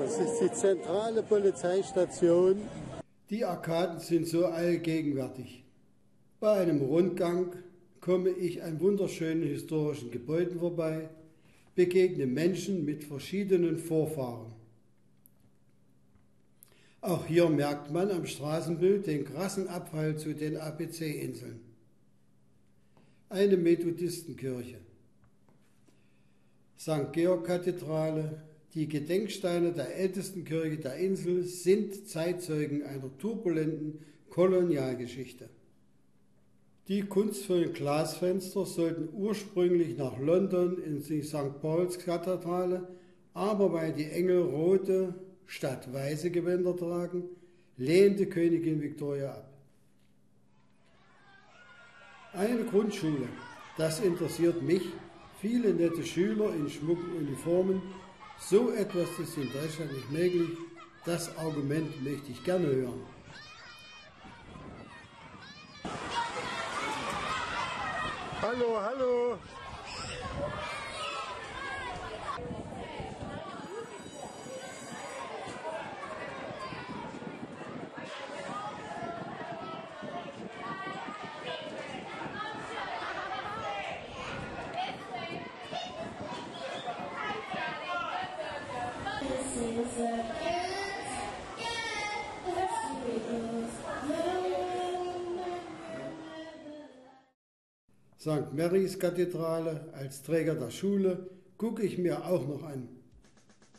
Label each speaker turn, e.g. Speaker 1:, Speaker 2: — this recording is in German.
Speaker 1: Das ist die zentrale Polizeistation.
Speaker 2: Die Arkaden sind so allgegenwärtig. Bei einem Rundgang komme ich an wunderschönen historischen Gebäuden vorbei, begegne Menschen mit verschiedenen Vorfahren. Auch hier merkt man am Straßenbild den krassen Abfall zu den ABC-Inseln. Eine Methodistenkirche, St. Georg-Kathedrale, die Gedenksteine der ältesten Kirche der Insel sind Zeitzeugen einer turbulenten Kolonialgeschichte. Die kunstvollen Glasfenster sollten ursprünglich nach London in die St. Paul's-Kathedrale, aber weil die Engel rote statt weiße Gewänder tragen, lehnte Königin Victoria ab. Eine Grundschule, das interessiert mich, viele nette Schüler in schmucken Uniformen. So etwas ist in Deutschland nicht möglich. Das Argument möchte ich gerne hören.
Speaker 1: Hallo, hallo.
Speaker 2: St. Marys Kathedrale als Träger der Schule gucke ich mir auch noch an.